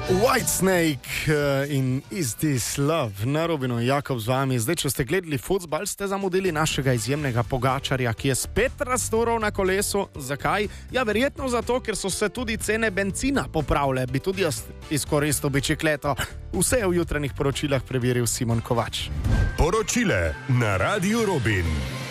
Whitesnake in Is This Love? Na Robinu Jakob z vami. Zdaj, če ste gledali fuzbal, ste zamudili našega izjemnega Pogačarja, ki je spet raztoral na kolesu. Zakaj? Ja, verjetno zato, ker so se tudi cene bencina popravile. Bi tudi jaz izkoristil bičikleto. Vse je v jutranjih poročilah preveril Simon Kovač. Poročile na Radiu Robin.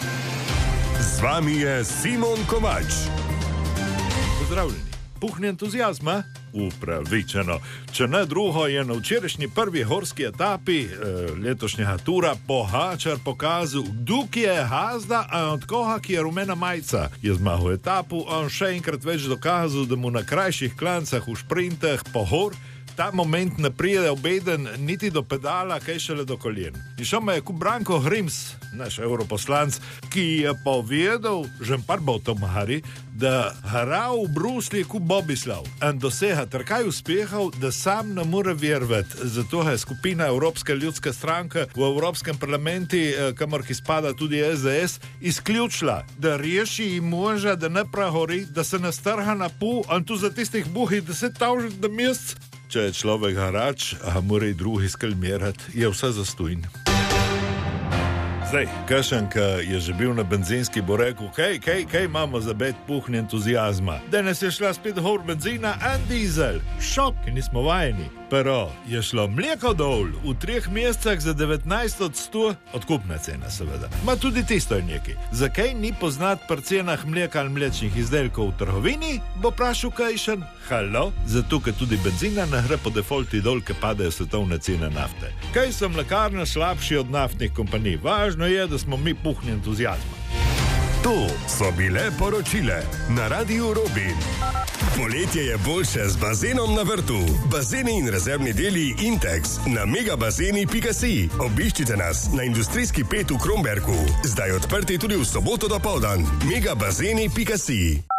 Z vami je Simon Kovač. Pozdravljeni. Puhni entuzijazma? Upravičeno. Če ne drugo, je na včerajšnji prvi horski etapi letošnjega tura Pogačar pokazal, kdo je hazda, a od koga, ki je rumena majica. Je zmagal etapu, on še enkrat več dokazal, da mu na krajših klancah v šprintah po hor ta moment ne pride obeden niti do pedala, kaj šele do koljen. In šel me je Branko Grims, naš europoslanc, ki je povedal, že par botomari, da hra v Bruslji ku Bobislav in dosega trkaj uspehov, da sam ne more verovati. Zato je skupina Evropske ljudske stranke v Evropskem parlamentu, kamor ki spada tudi SDS, izključila, da reši moža, da ne prehori, da se ne strha na pol, in tu za tistih buhi 10 tavžet na mesec. Če je človek harač, a mora i drugi skalmirati, je vse zastojn. Zdaj, kakšen, ki je že bil na benzinski, bo rekel, kaj imamo za bet puhni entuzijazma. Danes je šla spet hor benzina in dizel. Šok, ki nismo vajeni. Pero je šlo mleko dol v 3 mesecah za 19%, odkupna cena seveda. Ma tudi tisto je nekaj. Zakaj ni poznat pri cenah mleka in mlečnih izdelkov v trgovini, bo prašal kajšen. Halo? Zato, ker tudi benzina ne gre po defaulti dol, ker padajo svetovne cene nafte. Kaj so mlekarne slabši od naftnih kompanij? Važno je, da smo mi puhni entuzijazma. To so bile poročile na Radiu Robin. Poletje je boljše z bazenom na vrtu. Bazeni in rezervni deli Intex na megabazeni.si. Obiščite nas na industrijski 5 v Kromberku. Zdaj odprti tudi v soboto dopoldan. megabazeni.si.